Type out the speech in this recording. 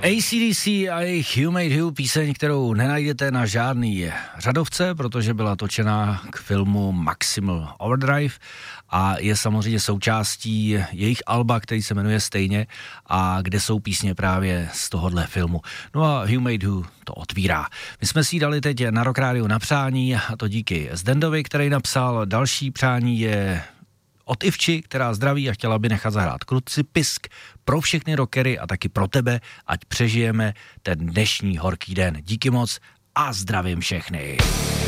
AC/DC a jejich You Made Who, píseň, kterou nenajdete na žádný řadovce, protože byla točena k filmu Maximal Overdrive a je samozřejmě součástí jejich alba, který se jmenuje stejně a kde jsou písně právě z tohohle filmu. No a You Made Who to otvírá. My jsme si dali teď na Rock Radio na přání a to díky Zdendovi, který napsal. Další přání je od Ivči, která zdraví a chtěla by nechat zahrát Krucipisk pro všechny rockery a taky pro tebe, ať přežijeme ten dnešní horký den. Díky moc a zdravím všechny.